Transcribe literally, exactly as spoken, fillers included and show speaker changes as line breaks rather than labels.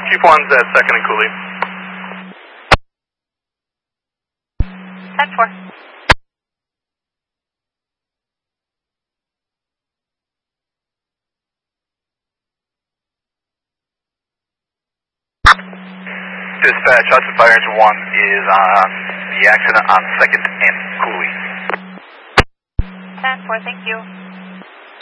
Chief one's at second and Cooley.
ten four.
Dispatch, Hudson Fire Engine one is on the accident on second and Cooley.
ten four, thank you.